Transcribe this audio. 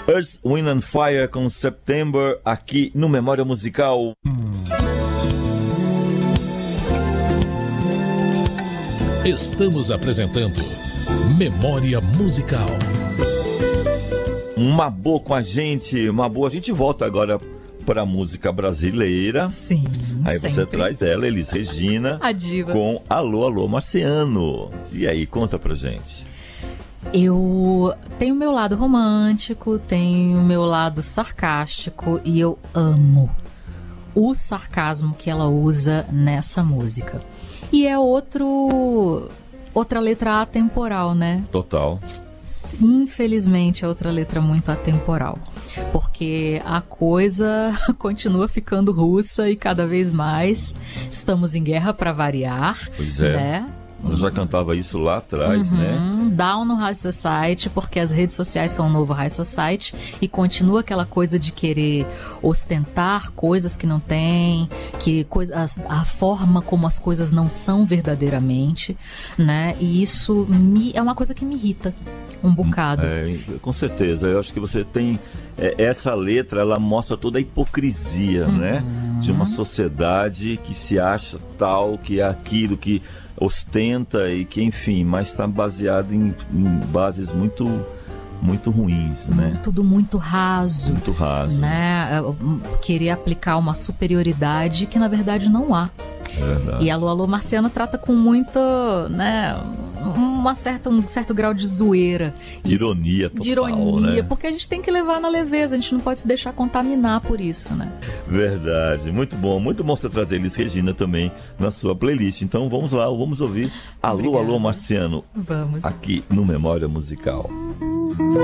Earth, Wind and Fire com September, aqui no Memória Musical. Estamos apresentando Memória Musical. Uma boa com a gente, uma boa. A gente volta agora para a música brasileira. Sim, aí sempre. Você traz ela, Elis Regina, a diva, com Alô, Alô, Marciano. E aí, conta pra gente. Eu tenho meu lado romântico, tenho meu lado sarcástico e eu amo o sarcasmo que ela usa nessa música. E é outra letra atemporal, né? Total. Infelizmente é outra letra muito atemporal, porque a coisa continua ficando russa e cada vez mais estamos em guerra para variar, pois é, né? Eu já cantava isso lá atrás, né? Down no High Society, porque as redes sociais são o novo High Society e continua aquela coisa de querer ostentar coisas que não tem, a forma como as coisas não são verdadeiramente, né? E isso é uma coisa que me irrita um bocado. Com certeza, eu acho que você tem... essa letra, ela mostra toda a hipocrisia, né? De uma sociedade que se acha tal, que é aquilo, que ostenta e que, enfim, mas está baseado em bases muito ruins, né? Tudo muito raso. Muito raso. Né? Querer aplicar uma superioridade que, na verdade, não há. Verdade. E Alô, Alô, Marciano trata com muito, né, um certo grau de zoeira. Ironia total, de ironia, né? porque a gente tem que levar na leveza, a gente não pode se deixar contaminar por isso, né? Verdade, muito bom você trazer Elis Regina também na sua playlist. Então vamos lá, vamos ouvir Alô, Alô, Marciano. Vamos. Aqui no Memória Musical.